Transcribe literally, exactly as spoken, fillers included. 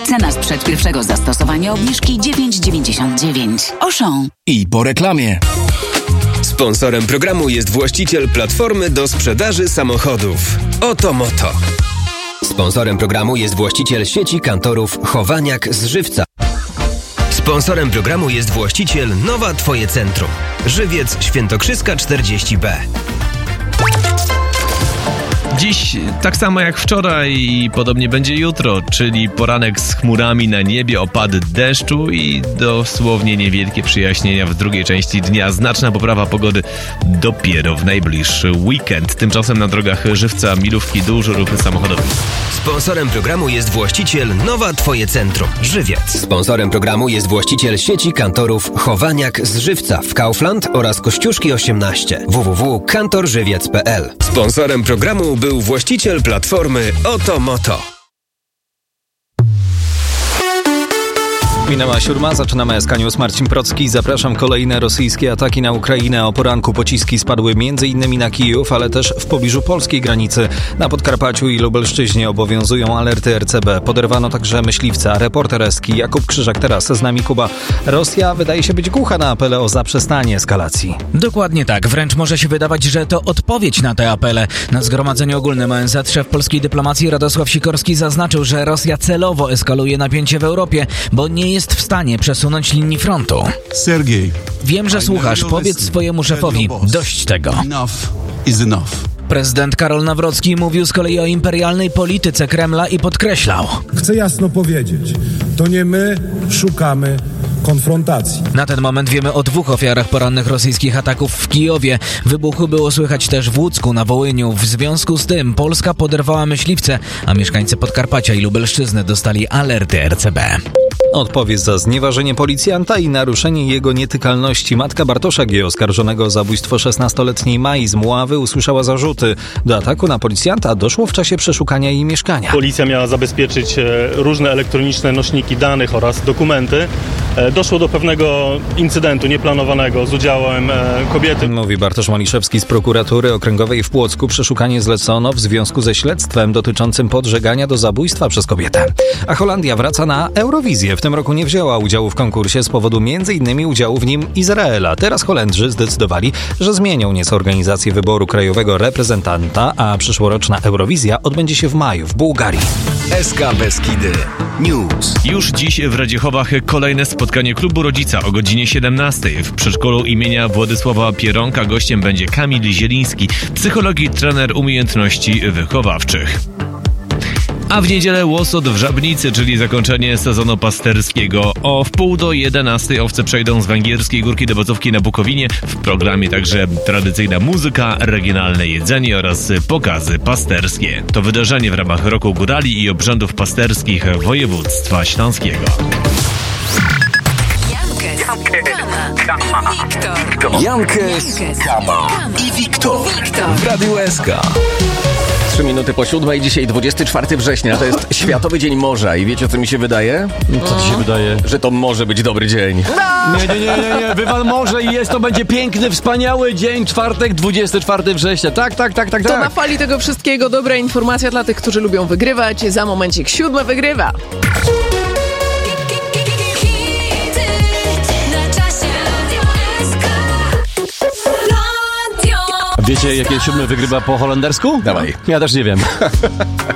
Cena sprzed pierwszego zastosowania obniżki dziewięć dziewięćdziesiąt dziewięć. Auchan. I po reklamie. Sponsorem programu jest właściciel platformy do sprzedaży samochodów Oto Moto. Sponsorem programu jest właściciel sieci kantorów Chowaniak z Żywca. Sponsorem programu jest właściciel Nowa Twoje Centrum. Żywiec Świętokrzyska czterdzieści B. Dziś tak samo jak wczoraj i podobnie będzie jutro, czyli poranek z chmurami na niebie, opady deszczu i dosłownie niewielkie przyjaśnienia w drugiej części dnia. Znaczna poprawa pogody dopiero w najbliższy weekend. Tymczasem na drogach Żywca, Milówki dużo ruchu samochodowych. Sponsorem programu jest właściciel Nowa Twoje Centrum. Żywiec. Sponsorem programu jest właściciel sieci kantorów Chowaniak z Żywca w Kaufland oraz Kościuszki osiemnaście. w w w kropka kantorżywiec kropka p l. Sponsorem programu był właściciel platformy Oto Moto. Minęła siódma, zaczynamy S K News. Marcin Procki. Zapraszam. Kolejne rosyjskie ataki na Ukrainę. O poranku pociski spadły m.in. na Kijów, ale też w pobliżu polskiej granicy. Na Podkarpaciu i Lubelszczyźnie obowiązują alerty R C B. Poderwano także myśliwca. Reporter Eski Jakub Krzyżak. Teraz z nami Kuba. Rosja wydaje się być głucha na apele o zaprzestanie eskalacji. Dokładnie tak. Wręcz może się wydawać, że to odpowiedź na te apele. Na Zgromadzeniu Ogólnym O N Z szef polskiej dyplomacji Radosław Sikorski zaznaczył, że Rosja celowo eskaluje napięcie w Europie, bo nie jest jest w stanie przesunąć linii frontu. Sergiej, wiem, że słuchasz. Powiedz swojemu szefowi, dość tego. Enough is enough. Prezydent Karol Nawrocki mówił z kolei o imperialnej polityce Kremla i podkreślał: chcę jasno powiedzieć, to nie my szukamy konfrontacji. Na ten moment wiemy o dwóch ofiarach porannych rosyjskich ataków w Kijowie. Wybuchy było słychać też w Łódzku, na Wołyniu. W związku z tym Polska poderwała myśliwce, a mieszkańcy Podkarpacia i Lubelszczyzny dostali alerty R C B. Odpowie za znieważenie policjanta i naruszenie jego nietykalności. Matka Bartosza G., oskarżonego o zabójstwo szesnastoletniej Mai z Mławy, usłyszała zarzuty. Do ataku na policjanta doszło w czasie przeszukania jej mieszkania. Policja miała zabezpieczyć różne elektroniczne nośniki danych oraz dokumenty. Doszło do pewnego incydentu nieplanowanego z udziałem kobiety. Mówi Bartosz Maliszewski z prokuratury okręgowej w Płocku. Przeszukanie zlecono w związku ze śledztwem dotyczącym podżegania do zabójstwa przez kobietę. A Holandia wraca na Eurowizję. W tym roku nie wzięła udziału w konkursie z powodu między innymi udziału w nim Izraela. Teraz Holendrzy zdecydowali, że zmienią nieco organizację wyboru krajowego reprezentanta, a przyszłoroczna Eurowizja odbędzie się w maju w Bułgarii. S K Beskidy News. Już dziś w Radziechowach kolejne spotkanie klubu rodzica o godzinie siedemnastej. W przedszkolu imienia Władysława Pieronka gościem będzie Kamil Zieliński, psycholog i trener umiejętności wychowawczych. A w niedzielę Łosot w Żabnicy, czyli zakończenie sezonu pasterskiego. O wpół do jedenastej owce przejdą z Węgierskiej Górki do Bocówki na Bukowinie. W programie także tradycyjna muzyka, regionalne jedzenie oraz pokazy pasterskie. To wydarzenie w ramach Roku Górali i obrzędów pasterskich województwa śląskiego. Jankes, Kama i Wiktor w Radiu S K. Trzy minuty po siódmej, dzisiaj dwudziestego czwartego września, to jest Światowy Dzień Morza i wiecie, co mi się wydaje? Co ci się wydaje? Że to może być dobry dzień. Nie, nie, nie, nie, nie. Wywal morze i jest, to będzie piękny, wspaniały dzień, czwartek, dwudziestego czwartego września. Tak, tak, tak, tak, To tak. na fali tego wszystkiego dobra informacja dla tych, którzy lubią wygrywać. Za momencik siódma wygrywa. Wiecie, jakie siódmy wygrywa po holendersku? Dawaj. Ja też nie wiem.